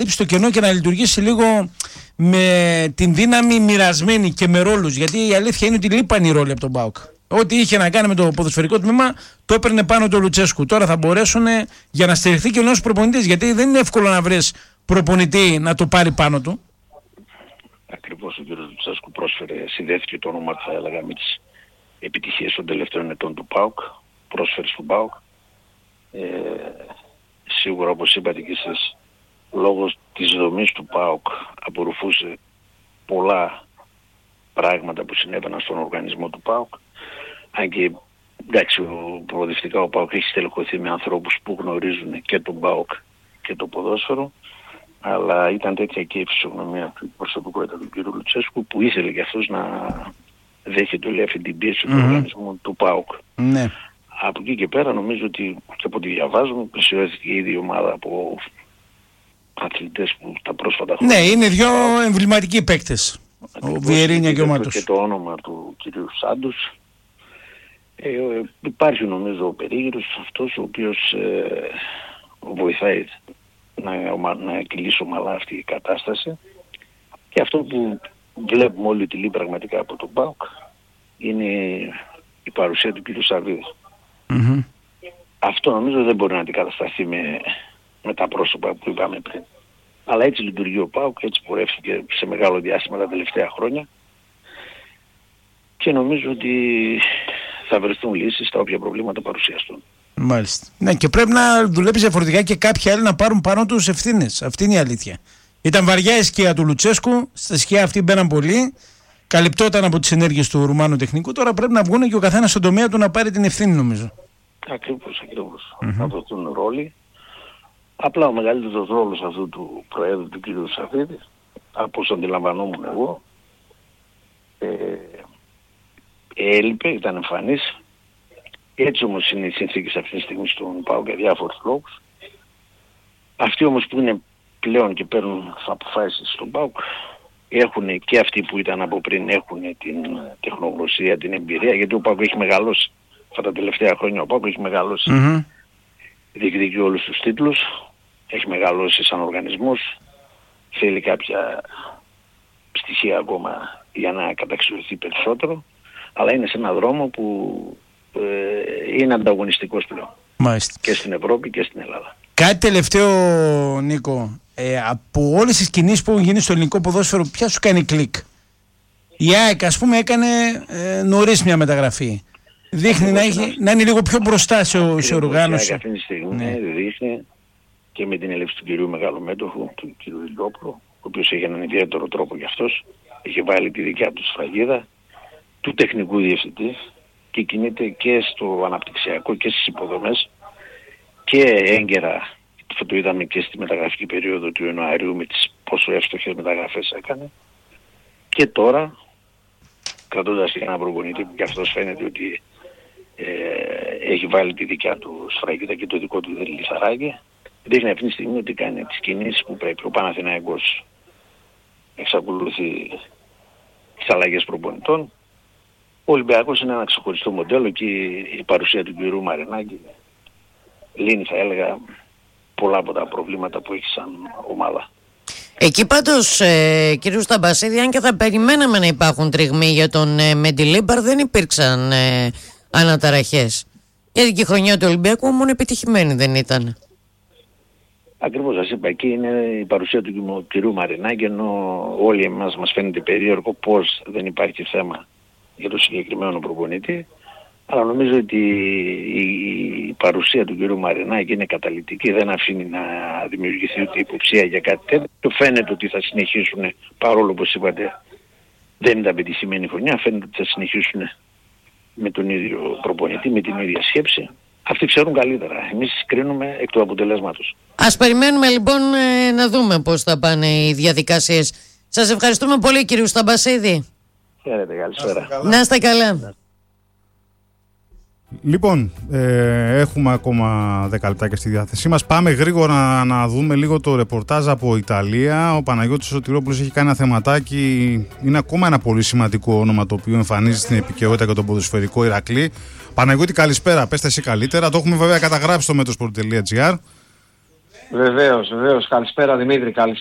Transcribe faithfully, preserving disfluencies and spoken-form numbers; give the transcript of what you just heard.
στο κενό και να λειτουργήσει λίγο με την δύναμη μοιρασμένη και με ρόλους. Γιατί η αλήθεια είναι ότι λείπαν οι ρόλοι από τον ΠΑΟΚ. Ό,τι είχε να κάνει με το ποδοσφαιρικό τμήμα το έπαιρνε πάνω το Λουτσέσκου. Τώρα θα μπορέσουν για να στηριχθεί και ο νέος προπονητής. Γιατί δεν είναι εύκολο να βρεις προπονητή να το πάρει πάνω του. Ακριβώς ο κ. Λουτσέσκου πρόσφερε, συνδέθηκε το όνομα του, θα έλεγα, με τις επιτυχίες των τελευταίων ετών του ΠΑΟΚ. Πρόσφερε στον ΠΑΟΚ. Ε, σίγουρα, όπως είπατε και εσείς, λόγω της δομής του ΠΑΟΚ απορροφούσε πολλά πράγματα που συνέβαιναν στον οργανισμό του ΠΑΟΚ. Αν και εντάξει, προοδευτικά ο ΠΑΟΚ έχει στελεχωθεί με ανθρώπους που γνωρίζουν και τον ΠΑΟΚ και το ποδόσφαιρο, αλλά ήταν τέτοια και η φυσιογνωμία του προσωπικότητα του κ. Λουτσέσκου που ήθελε και αυτός να δέχεται όλη αυτή την πίεση mm-hmm. του οργανισμού του ΠΑΟΚ. Ναι. Από εκεί και πέρα νομίζω ότι και από ό,τι διαβάζουμε πλησιώθηκε ήδη η ομάδα από αθλητές που τα πρόσφατα χρόνια. Ναι, είναι δύο εμβληματικοί παίκτες. Ο Βιερίνια και ο Μάτος. Και το όνομα του κ. Σάντους. Ε, υπάρχει νομίζω ο περίγυρος αυτός ο οποίος ε, βοηθάει να, να κυλήσει ομαλά αυτή η κατάσταση. Και αυτό που βλέπουμε όλοι ότι λείπει πραγματικά από τον ΠΑΟΚ είναι η παρουσία του κ. Σαββίδη. Mm-hmm. Αυτό νομίζω δεν μπορεί να αντικατασταθεί με, με τα πρόσωπα που είπαμε πριν. Αλλά έτσι λειτουργεί ο ΠΑΟΚ, έτσι πορεύτηκε σε μεγάλο διάστημα τα τελευταία χρόνια και νομίζω ότι θα βρεθούν λύσεις στα όποια προβλήματα παρουσιαστούν. Μάλιστα. Ναι, και πρέπει να δουλέψει διαφορετικά και κάποιοι άλλοι να πάρουν πάνω τους ευθύνες. Αυτή είναι η αλήθεια. Ήταν βαριά η σκιά του Λουτσέσκου, στη σκιά αυτή μπαίναν πολλοί, καλυπτόταν από τις ενέργειες του Ρουμάνου τεχνικού. Τώρα πρέπει να βγουν και ο καθένας στον τομέα του να πάρει την ευθύνη, νομίζω. Ακριβώς, ακριβώς. Mm-hmm. Θα δοθούν ρόλοι. Απλά ο μεγαλύτερος ρόλος αυτού του Προέδρου του κ. Σαββίδη, από όσο αντιλαμβανόμουν εγώ, ε, έλειπε, ήταν εμφανής. Έτσι όμως είναι οι συνθήκες αυτή τη στιγμή στον ΠΑΟΚ για διάφορους λόγους. Αυτοί όμως που είναι πλέον και παίρνουν αποφάσεις στον ΠΑΟΚ έχουν και αυτοί που ήταν από πριν έχουν την τεχνογνωσία, την εμπειρία, γιατί ο ΠΑΟΚ έχει μεγαλώσει αυτά τα τελευταία χρόνια. Ο ΠΑΟΚ έχει μεγαλώσει, mm-hmm. διεκδικεί όλους τους τίτλους, έχει μεγαλώσει σαν οργανισμός, θέλει κάποια στοιχεία ακόμα για να καταξιωθεί περισσότερο, αλλά είναι σε έναν δρόμο που ε, είναι ανταγωνιστικός πλέον. Μάλιστα. Και στην Ευρώπη και στην Ελλάδα. Κάτι τελευταίο, Νίκο, ε, από όλες τις κινήσεις που έχουν γίνει στο ελληνικό ποδόσφαιρο, ποια σου κάνει κλικ? Η ΑΕΚ, ας πούμε, έκανε ε, νωρίς μια μεταγραφή. Δείχνει να, έχει, να είναι λίγο πιο μπροστά σε, σε οργάνωση. Η ΑΕΚ αυτή τη στιγμή ναι. δείχνει και με την έλευση του κυρίου Μεγαλομέτωχου, του κυρίου Ηλιόπουλου, ο οποίος έχει έναν ιδιαίτερο τρόπο γι' αυτός, έχει βάλει τη δικιά του σφραγίδα, του τεχνικού διευθυντή και κινείται και στο αναπτυξιακό και στις υποδομές και έγκαιρα, αυτό το είδαμε και στη μεταγραφική περίοδο του Ιανουαρίου με τις πόσο εύστοχες μεταγραφές έκανε, και τώρα κρατώντας και έναν προπονητή που και αυτός φαίνεται ότι ε, έχει βάλει τη δικιά του σφραγίδα και το δικό του λιθαράκι, δείχνει αυτή τη στιγμή ότι κάνει τις κινήσεις που πρέπει. Ο Παναθηναϊκός εξακολουθεί τις αλλαγές προπονητών. Ο Ολυμπιακός είναι ένα ξεχωριστό μοντέλο και η παρουσία του κ. Μαρινάκη λύνει, θα έλεγα, πολλά από τα προβλήματα που έχει σαν ομάδα. Εκεί πάντως, ε, κ. Σταμπασίδη, αν και θα περιμέναμε να υπάρχουν τριγμοί για τον ε, Μεντιλίμπαρ, δεν υπήρξαν ε, αναταραχές. Γιατί και η χρονιά του Ολυμπιακού μόνο επιτυχημένη δεν ήταν. Ακριβώς, σας είπα, εκεί είναι η παρουσία του κ. Μαρινάκη, ενώ όλοι εμάς μας φαίνεται περίεργο πώς δεν υπάρχει θέμα για το συγκεκριμένο προπονητή. Αλλά νομίζω ότι η παρουσία του κ. Μαρινάκη είναι καταλυτική, δεν αφήνει να δημιουργηθεί ούτε υποψία για κάτι τέτοιο. Φαίνεται ότι θα συνεχίσουν, παρόλο που είπατε δεν ήταν πετυχημένη χρονιά, φαίνεται ότι θα συνεχίσουν με τον ίδιο προπονητή, με την ίδια σκέψη. Αυτοί ξέρουν καλύτερα. Εμείς κρίνουμε εκ του αποτελέσματος. Ας περιμένουμε λοιπόν να δούμε πώς θα πάνε οι διαδικασίες. Σας ευχαριστούμε πολύ, κύριε Σταμπασίδη. Χαίρετε, καλησπέρα. Να είστε καλά. Λοιπόν, ε, έχουμε ακόμα δέκα λεπτάκια στη διάθεσή μας. Πάμε γρήγορα να, να δούμε λίγο το ρεπορτάζ από Ιταλία. Ο Παναγιώτης Σωτηρόπουλος έχει κάνει ένα θεματάκι. Είναι ακόμα ένα πολύ σημαντικό όνομα το οποίο εμφανίζει στην επικαιρότητα και τον ποδοσφαιρικό Ηρακλή. Παναγιώτη, καλησπέρα. Πες τα εσύ καλύτερα. Το έχουμε βέβαια καταγράψει στο μέτροσπορτ τελεία τζι άρ. Βεβαίως, βεβαίως. Καλησπέρα Δημήτρη, καλησπέρα.